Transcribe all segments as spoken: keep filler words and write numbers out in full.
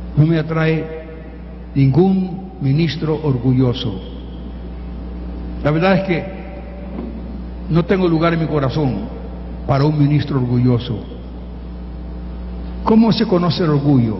No me atrae ningún ministro orgulloso. La verdad es que no tengo lugar en mi corazón para un ministro orgulloso. ¿Cómo se conoce el orgullo?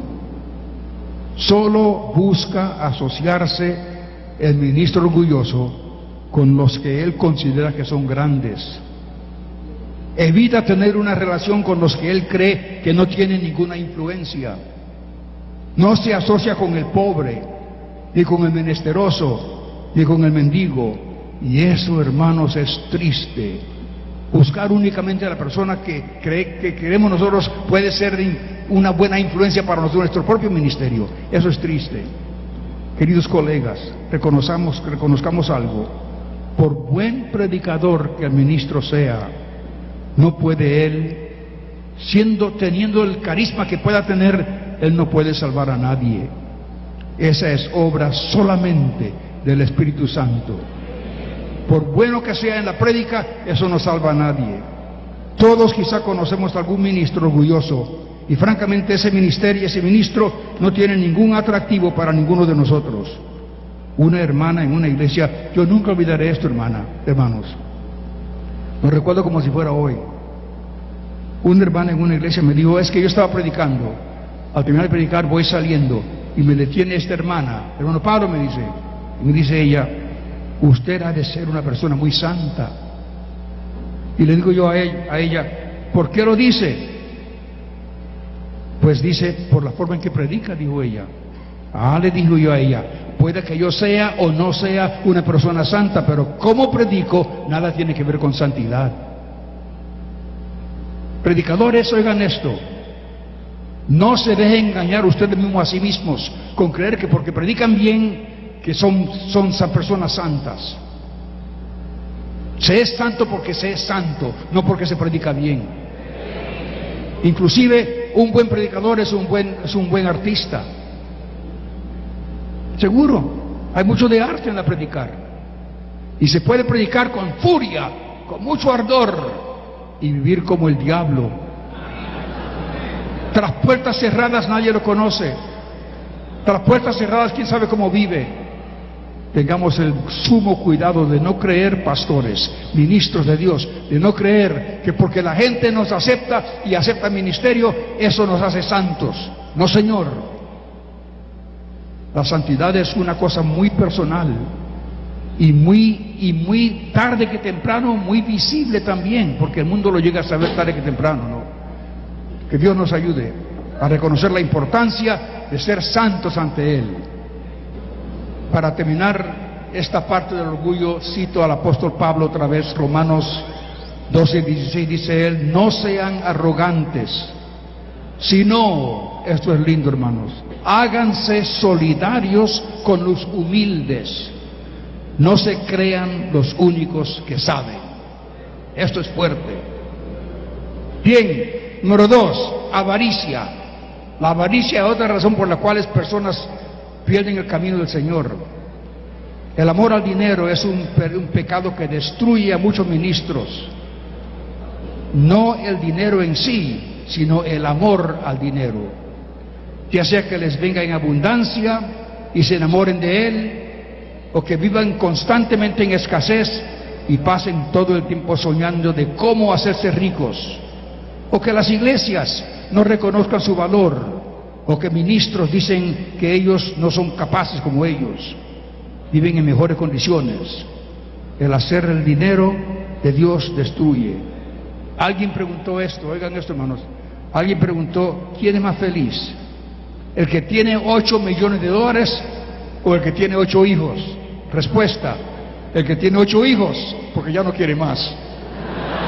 Solo busca asociarse el ministro orgulloso con los que él considera que son grandes. Evita tener una relación con los que él cree que no tienen ninguna influencia. No se asocia con el pobre, ni con el menesteroso, ni con el mendigo. Y eso, hermanos, es triste. Buscar únicamente a la persona que cree que creemos nosotros puede ser una buena influencia para nosotros, nuestro propio ministerio. Eso es triste. Queridos colegas, reconozcamos, reconozcamos algo. Por buen predicador que el ministro sea, no puede él, siendo, teniendo el carisma que pueda tener, él no puede salvar a nadie. Esa es obra solamente del Espíritu Santo. Por bueno que sea en la prédica, eso no salva a nadie. Todos quizá conocemos a algún ministro orgulloso, y francamente ese ministerio, ese ministro no tiene ningún atractivo para ninguno de nosotros. Una hermana en una iglesia, yo nunca olvidaré esto, hermana, hermanos, lo recuerdo como si fuera hoy. Una hermana en una iglesia me dijo, es que yo estaba predicando, al terminar de predicar voy saliendo, y me detiene esta hermana, hermano Pablo, me dice, y me dice ella, usted ha de ser una persona muy santa. Y le digo yo a ella, a ella, ¿por qué lo dice? Pues dice, por la forma en que predica, dijo ella. Ah, le digo yo a ella, puede que yo sea o no sea una persona santa, pero como predico, nada tiene que ver con santidad. Predicadores, oigan esto, no se dejen engañar ustedes mismos a sí mismos con creer que porque predican bien, que son, son personas santas. Se es santo porque se es santo, no porque se predica bien. Inclusive un buen predicador es un buen, es un buen artista. Seguro, hay mucho de arte en la predicar. Y se puede predicar con furia, con mucho ardor, y vivir como el diablo. Tras puertas cerradas nadie lo conoce. Tras puertas cerradas quién sabe cómo vive. Tengamos el sumo cuidado de no creer, pastores, ministros de Dios, de no creer que porque la gente nos acepta y acepta el ministerio, eso nos hace santos. No, señor. La santidad es una cosa muy personal y muy, y muy tarde que temprano, muy visible también, porque el mundo lo llega a saber tarde que temprano, ¿no? Que Dios nos ayude a reconocer la importancia de ser santos ante Él. Para terminar esta parte del orgullo, cito al apóstol Pablo otra vez, Romanos doce, dieciséis, dice él, no sean arrogantes, sino, esto es lindo, hermanos, háganse solidarios con los humildes, no se crean los únicos que saben. Esto es fuerte. Bien, número dos, avaricia. La avaricia es otra razón por la cual las personas pierden el camino del Señor. El amor al dinero es un, un pecado que destruye a muchos ministros. No el dinero en sí, sino el amor al dinero. Ya sea que les venga en abundancia y se enamoren de él, o que vivan constantemente en escasez y pasen todo el tiempo soñando de cómo hacerse ricos, o que las iglesias no reconozcan su valor, o que ministros dicen que ellos no son capaces como ellos, viven en mejores condiciones. El hacer el dinero de Dios destruye. Alguien preguntó esto, oigan esto, hermanos, alguien preguntó, ¿quién es más feliz? ¿El que tiene ocho millones de dólares o el que tiene ocho hijos? Respuesta, el que tiene ocho hijos, porque ya no quiere más.